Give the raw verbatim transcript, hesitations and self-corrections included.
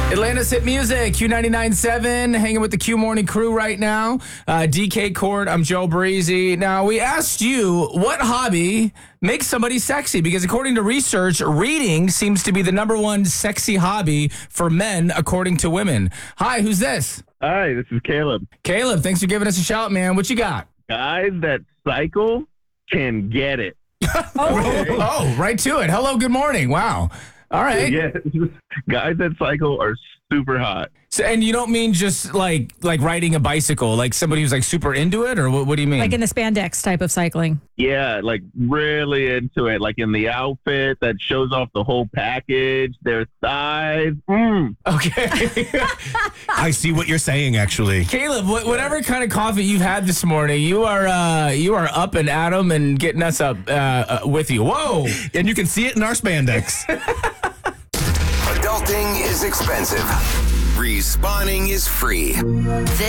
Atlanta's hit music, Q ninety-nine point seven, hanging with the Q Morning crew right now. Uh, D K Court, I'm Joe Breezy. Now, we asked you, what hobby makes somebody sexy? Because according to research, reading seems to be the number one sexy hobby for men, according to women. Hi, who's this? Hi, this is Caleb. Caleb, thanks for giving us a shout, man. What you got? Guys that cycle can get it. oh, oh, right to it. Hello, good morning. Wow. All right. Yes, guys that cycle are super hot. So, and you don't mean just like like riding a bicycle, like somebody who's like super into it, or what, what do you mean? Like in the spandex type of cycling. Yeah, like really into it. Like in the outfit that shows off the whole package, their thighs. Mm. Okay. I see what you're saying, actually. Caleb, wh- whatever kind of coffee you've had this morning, you are uh, you are up and at 'em and getting us up uh, uh, with you. Whoa! And you can see it in our spandex. Adulting is expensive. Respawning is free. This